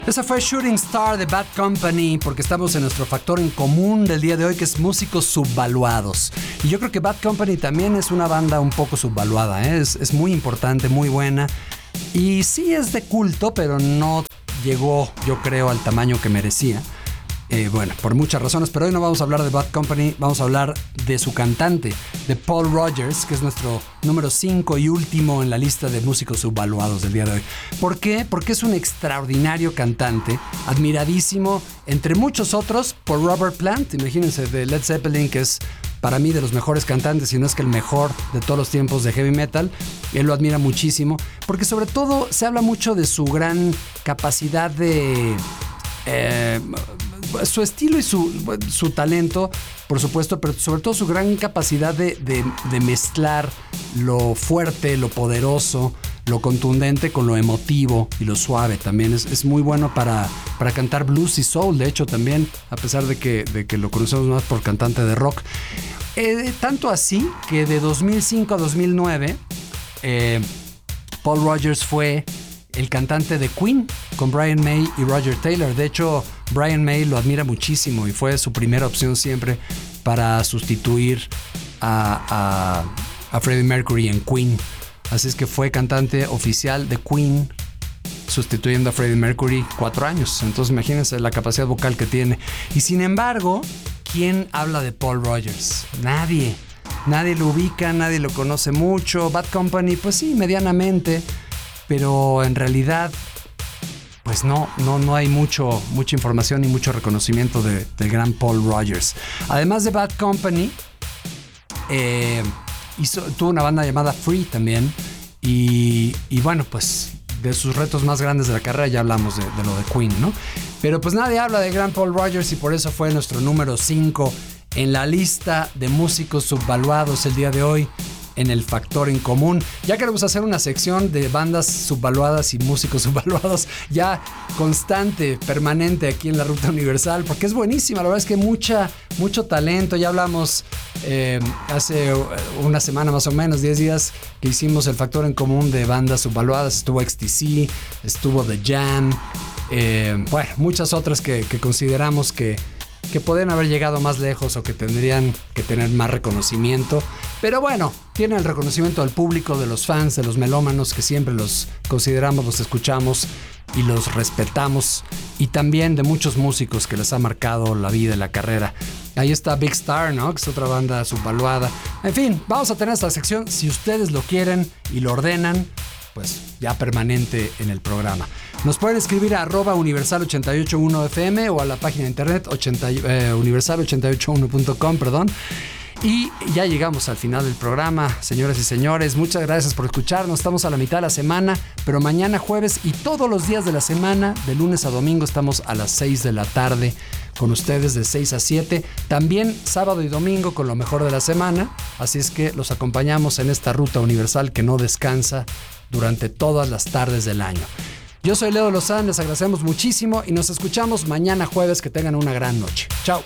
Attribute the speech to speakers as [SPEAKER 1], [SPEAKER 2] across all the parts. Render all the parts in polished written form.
[SPEAKER 1] Esa fue Shooting Star de Bad Company, porque estamos en nuestro factor en común del día de hoy, que es músicos subvaluados. Y yo creo que Bad Company también es una banda un poco subvaluada, ¿eh? Es muy importante, muy buena. Y sí es de culto, pero no llegó, yo creo, al tamaño que merecía. Bueno, por muchas razones, pero hoy no vamos a hablar de Bad Company, vamos a hablar de su cantante, de Paul Rodgers, que es nuestro número 5 y último en la lista de músicos subvaluados del día de hoy. ¿Por qué? Porque es un extraordinario cantante, admiradísimo, entre muchos otros, por Robert Plant, imagínense, de Led Zeppelin, que es para mí de los mejores cantantes, si no es que el mejor de todos los tiempos de heavy metal. Él lo admira muchísimo, porque sobre todo se habla mucho de su gran capacidad de... su estilo y su talento, por supuesto, pero sobre todo su gran capacidad de mezclar lo fuerte, lo poderoso, lo contundente con lo emotivo y lo suave. También es muy bueno para cantar blues y soul, de hecho también, a pesar de que lo conocemos más por cantante de rock. Tanto así que de 2005 a 2009 Paul Rodgers fue el cantante de Queen con Brian May y Roger Taylor. De hecho, Brian May lo admira muchísimo y fue su primera opción siempre para sustituir a Freddie Mercury en Queen. Así es que fue cantante oficial de Queen, sustituyendo a Freddie Mercury 4 años. Entonces imagínense la capacidad vocal que tiene. Y sin embargo, ¿quién habla de Paul Rodgers? Nadie lo ubica, nadie lo conoce mucho. Bad Company, pues sí, medianamente, pero en realidad pues no hay mucha información ni mucho reconocimiento del gran Paul Rodgers. Además de Bad Company, tuvo una banda llamada Free también, y bueno, pues de sus retos más grandes de la carrera ya hablamos de lo de Queen, ¿no? Pero pues nadie habla de gran Paul Rodgers y por eso fue nuestro número 5 en la lista de músicos subvaluados el día de hoy en el factor en común. Ya queremos hacer una sección de bandas subvaluadas y músicos subvaluados ya constante, permanente aquí en la Ruta Universal, porque es buenísima. La verdad es que mucho talento. Ya hablamos hace una semana más o menos, 10 días, que hicimos el factor en común de bandas subvaluadas. Estuvo XTC, estuvo The Jam, bueno, muchas otras que consideramos que pueden haber llegado más lejos o que tendrían que tener más reconocimiento. Pero bueno, tienen el reconocimiento del público, de los fans, de los melómanos, que siempre los consideramos, los escuchamos y los respetamos. Y también de muchos músicos que les ha marcado la vida y la carrera. Ahí está Big Star, ¿no? Que es otra banda subvaluada. En fin, vamos a tener esta sección, si ustedes lo quieren y lo ordenan, pues ya permanente en el programa. Nos pueden escribir a @universal881fm o a la página de internet universal881.com, perdón. Y ya llegamos al final del programa, señoras y señores. Muchas gracias por escucharnos. Estamos a la mitad de la semana, pero mañana jueves y todos los días de la semana, de lunes a domingo, estamos a las 6 de la tarde con ustedes de 6 a 7. También sábado y domingo con lo mejor de la semana. Así es que los acompañamos en esta ruta universal que no descansa durante todas las tardes del año. Yo soy Leo Lozán, les agradecemos muchísimo y nos escuchamos mañana jueves. Que tengan una gran noche. Chao.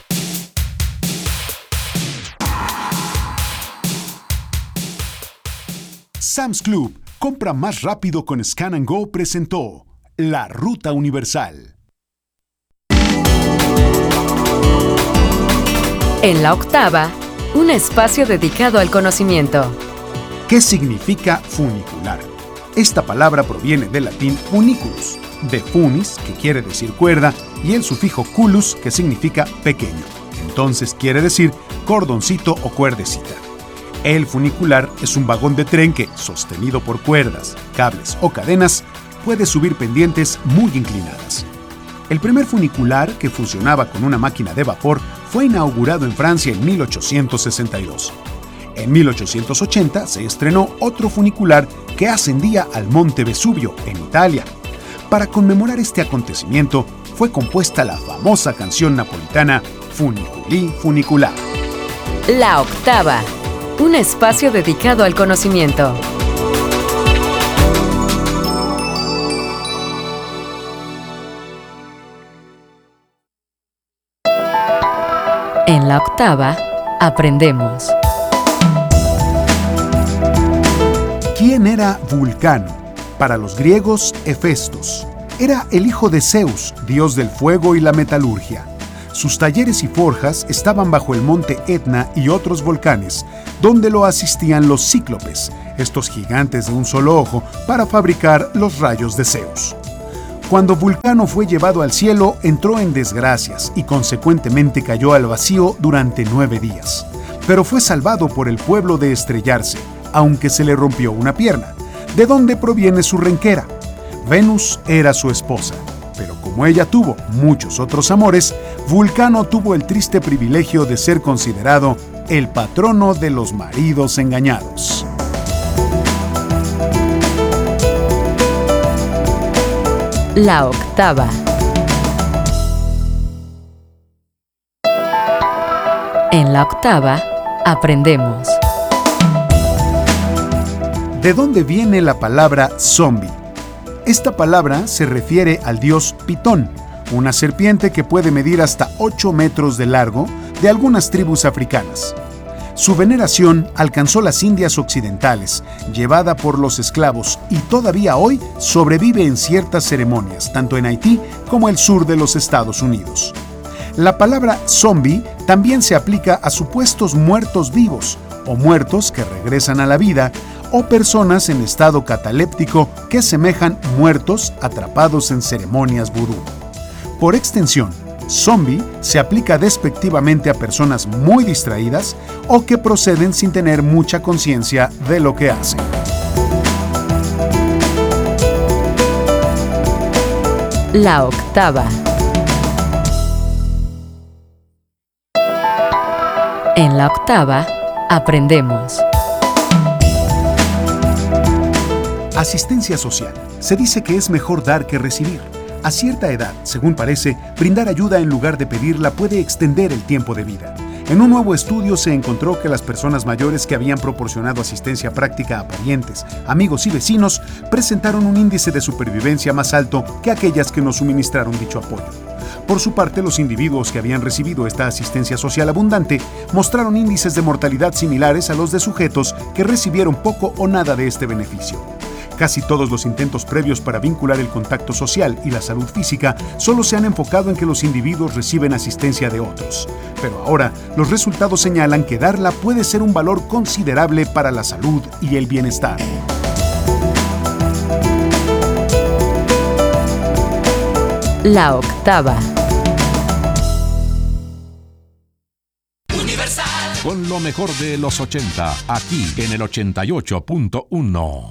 [SPEAKER 2] Sam's Club, compra más rápido con Scan & Go, presentó La Ruta Universal.
[SPEAKER 3] En la octava, un espacio dedicado al conocimiento.
[SPEAKER 2] ¿Qué significa funicular? Esta palabra proviene del latín funiculus, de funis, que quiere decir cuerda, y el sufijo culus, que significa pequeño. Entonces quiere decir cordoncito o cuerdecita. El funicular es un vagón de tren que, sostenido por cuerdas, cables o cadenas, puede subir pendientes muy inclinadas. El primer funicular, que funcionaba con una máquina de vapor, fue inaugurado en Francia en 1862. En 1880 se estrenó otro funicular que ascendía al Monte Vesubio, en Italia. Para conmemorar este acontecimiento, fue compuesta la famosa canción napolitana Funiculi Funicular.
[SPEAKER 3] La octava, un espacio dedicado al conocimiento. En la octava, aprendemos.
[SPEAKER 2] ¿Quién era Vulcano? Para los griegos, Hefestos. Era el hijo de Zeus, dios del fuego y la metalurgia. Sus talleres y forjas estaban bajo el monte Etna y otros volcanes, donde lo asistían los cíclopes, estos gigantes de un solo ojo, para fabricar los rayos de Zeus. Cuando Vulcano fue llevado al cielo, entró en desgracias y consecuentemente cayó al vacío durante 9 días. Pero fue salvado por el pueblo de estrellarse, aunque se le rompió una pierna, de donde proviene su renquera. Venus era su esposa, pero como ella tuvo muchos otros amores, Vulcano tuvo el triste privilegio de ser considerado el patrono de los maridos engañados.
[SPEAKER 3] La octava. En la octava, aprendemos.
[SPEAKER 2] ¿De dónde viene la palabra zombie? Esta palabra se refiere al dios Pitón, una serpiente que puede medir hasta 8 metros de largo de algunas tribus africanas. Su veneración alcanzó las Indias occidentales, llevada por los esclavos, y todavía hoy sobrevive en ciertas ceremonias, tanto en Haití como el sur de los Estados Unidos. La palabra zombie también se aplica a supuestos muertos vivos, o muertos que regresan a la vida, o personas en estado cataléptico que semejan muertos atrapados en ceremonias vudú. Por extensión, zombie se aplica despectivamente a personas muy distraídas o que proceden sin tener mucha conciencia de lo que hacen.
[SPEAKER 3] La octava. En la octava, aprendemos.
[SPEAKER 2] Asistencia social. Se dice que es mejor dar que recibir. A cierta edad, según parece, brindar ayuda en lugar de pedirla puede extender el tiempo de vida. En un nuevo estudio se encontró que las personas mayores que habían proporcionado asistencia práctica a parientes, amigos y vecinos presentaron un índice de supervivencia más alto que aquellas que no suministraron dicho apoyo. Por su parte, los individuos que habían recibido esta asistencia social abundante mostraron índices de mortalidad similares a los de sujetos que recibieron poco o nada de este beneficio. Casi todos los intentos previos para vincular el contacto social y la salud física solo se han enfocado en que los individuos reciben asistencia de otros. Pero ahora, los resultados señalan que darla puede ser un valor considerable para la salud y el bienestar.
[SPEAKER 3] La octava.
[SPEAKER 4] Con lo mejor de los 80, aquí en el 88.1.